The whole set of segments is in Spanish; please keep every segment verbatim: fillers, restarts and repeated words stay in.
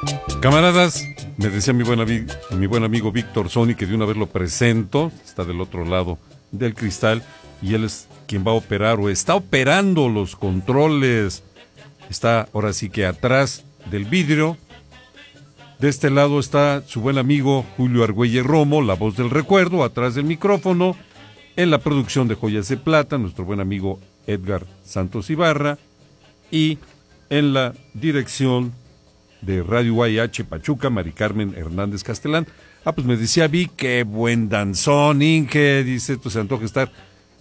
Camaradas, me decía mi buen, mi buen amigo Víctor Sony, que de una vez lo presento, está del otro lado del cristal, y él es quien va a operar o está operando los controles. Está ahora sí que atrás del vidrio. De este lado está su buen amigo Julio Argüelles Romo, la voz del recuerdo, atrás del micrófono. En la producción de Joyas de Plata, nuestro buen amigo Edgar Santos Ibarra. Y en la dirección de Radio U A H Pachuca, Mari Carmen Hernández Castelán. Ah, pues me decía vi qué buen danzón, Inge, dice, esto se antoja estar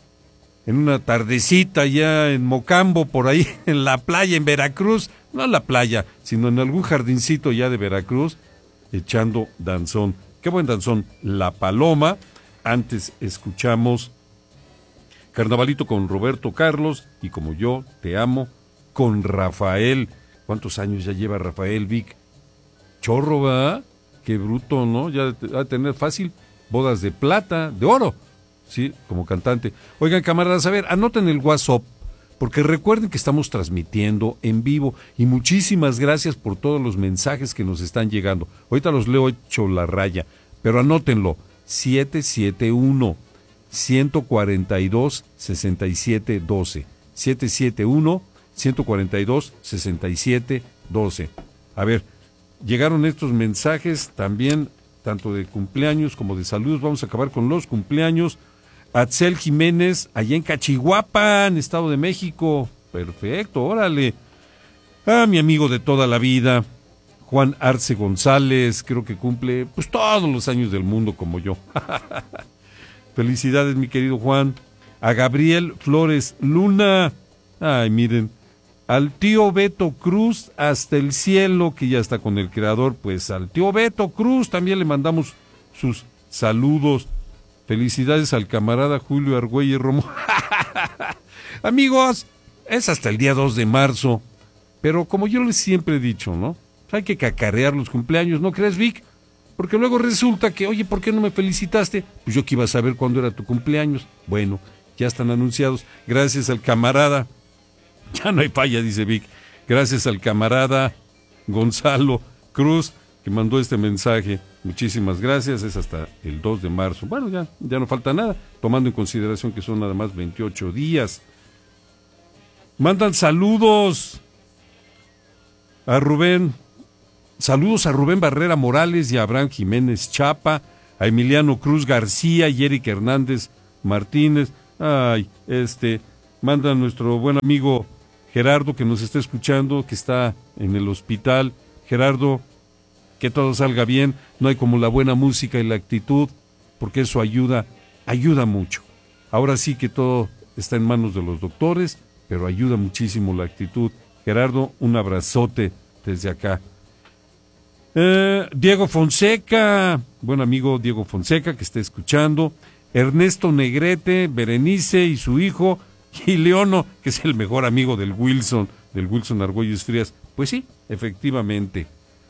en una tardecita ya en Mocambo, por ahí, en la playa, en Veracruz, no en la playa, sino en algún jardincito ya de Veracruz, echando danzón. Qué buen danzón, La Paloma. Antes escuchamos Carnavalito con Roberto Carlos y Como Yo Te Amo con Rafael. ¿Cuántos años ya lleva Rafael, Vic? Chorro, ¿verdad? Qué bruto, ¿no? Ya va a tener fácil bodas de plata, de oro, sí, como cantante. Oigan, camaradas, a ver, anoten el WhatsApp, porque recuerden que estamos transmitiendo en vivo, y muchísimas gracias por todos los mensajes que nos están llegando. Ahorita los leo hecho la raya, pero anótenlo, siete siete uno, uno cuatro dos, seis siete uno dos, siete siete uno, uno cuatro dos, seis siete uno dos. A ver, llegaron estos mensajes también, tanto de cumpleaños como de saludos. Vamos a acabar con los cumpleaños. Atzel Jiménez, allá en Cachihuapan, Estado de México. Perfecto, órale. Ah, mi amigo de toda la vida, Juan Arce González, creo que cumple pues todos los años del mundo como yo. Felicidades, mi querido Juan. A Gabriel Flores Luna. Ay, miren. Al tío Beto Cruz hasta el cielo, que ya está con el creador, pues al tío Beto Cruz también le mandamos sus saludos. Felicidades al camarada Julio Argüelles Romo. Amigos, es hasta el día dos de marzo, pero como yo les siempre he dicho, ¿no? Hay que cacarear los cumpleaños, ¿no crees, Vic? Porque luego resulta que, oye, ¿por qué no me felicitaste? Pues yo que iba a saber cuándo era tu cumpleaños. Bueno, ya están anunciados. Gracias al camarada. Ya no hay falla, dice Vic. Gracias al camarada Gonzalo Cruz, que mandó este mensaje. Muchísimas gracias. Es hasta el dos de marzo. Bueno, ya, ya no falta nada, tomando en consideración que son nada más veintiocho días. Mandan saludos a Rubén. Saludos a Rubén Barrera Morales y a Abraham Jiménez Chapa, a Emiliano Cruz García y Eric Hernández Martínez. Ay, este, manda a nuestro buen amigo Gerardo, que nos está escuchando, que está en el hospital. Gerardo, que todo salga bien. No hay como la buena música y la actitud, porque eso ayuda, ayuda mucho. Ahora sí que todo está en manos de los doctores, pero ayuda muchísimo la actitud. Gerardo, un abrazote desde acá. Eh, Diego Fonseca, buen amigo Diego Fonseca, que está escuchando. Ernesto Negrete, Berenice y su hijo, y Leono, que es el mejor amigo del Wilson, del Wilson Argüelles Frías. Pues sí, efectivamente.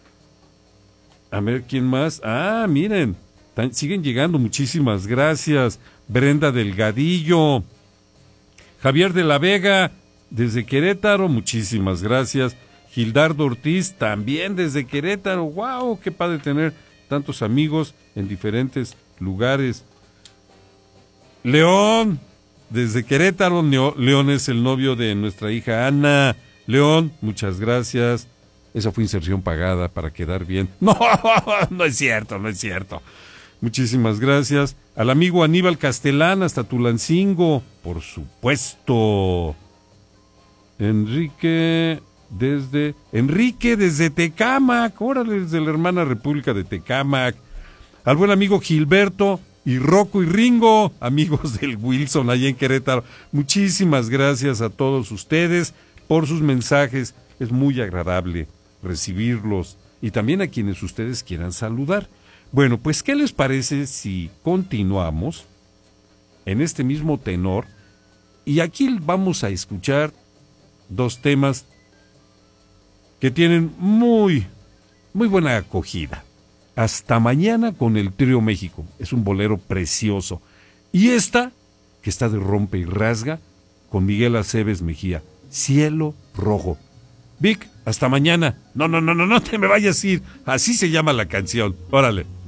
A ver, ¿quién más? Ah, miren, tan, siguen llegando, muchísimas gracias. Brenda Delgadillo, Javier de la Vega, desde Querétaro, muchísimas gracias. Gildardo Ortiz, también desde Querétaro. ¡Wow! ¡Qué padre tener tantos amigos en diferentes lugares! León, desde Querétaro. León es el novio de nuestra hija Ana. León, muchas gracias. Esa fue inserción pagada para quedar bien. No, no es cierto, no es cierto. Muchísimas gracias. Al amigo Aníbal Castelán, hasta Tulancingo, por supuesto. Enrique... Desde Enrique, desde Tecámac, órale, desde la hermana República de Tecámac. Al buen amigo Gilberto y Rocco y Ringo, amigos del Wilson allá en Querétaro. Muchísimas gracias a todos ustedes por sus mensajes. Es muy agradable recibirlos, y también a quienes ustedes quieran saludar. Bueno, pues, ¿qué les parece si continuamos en este mismo tenor? Y aquí vamos a escuchar dos temas que tienen muy, muy buena acogida. Hasta mañana con el Trío México. Es un bolero precioso. Y esta, que está de rompe y rasga, con Miguel Aceves Mejía. Cielo Rojo. Vic, hasta mañana. No, no, no, no, no te me vayas a ir. Así se llama la canción. Órale.